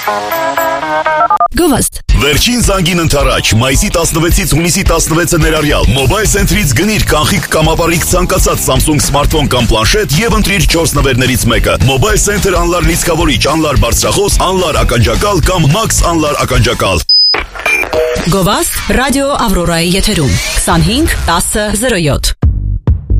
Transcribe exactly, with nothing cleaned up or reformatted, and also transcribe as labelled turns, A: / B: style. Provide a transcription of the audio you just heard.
A: Գովաստ
B: Վերջին զանգին ընթരാճ, մայիսի տասնվեցից հունիսի տասնվեցը ներառյալ Mobile Center-ից գնիր կանխիկ կամ ապառիկ ցանկացած Samsung սմարթֆոն կամ պլանշետ եւ ընտրիր չորս նվերներից մեկը։ Mobile Center անլար լիցքավորիչ, անլար բարձրախոս, անլար ականջակալ կամ Max անլար ականջակալ։
A: Գովաստ ռադիո Ավրորայի եթերում քսանհինգ տասը զրո յոթ